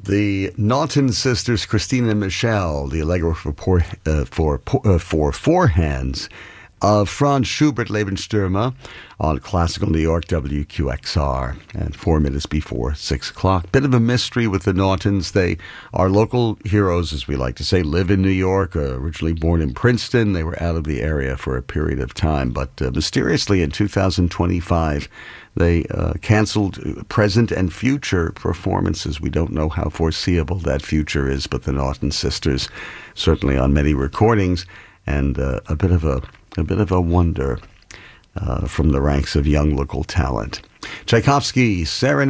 The Naughton sisters, Christina and Michelle, the Allegro for four hands of Franz Schubert Lebensstürme on Classical New York WQXR at 4 minutes before 6 o'clock. Bit of a mystery with the Naughtons. They are local heroes, as we like to say, live in New York, originally born in Princeton. They were out of the area for a period of time, but mysteriously in 2025, they canceled present and future performances. We don't know how foreseeable that future is, but the Naughton sisters, certainly on many recordings, and a bit of a wonder from the ranks of young local talent. Tchaikovsky, Serenade.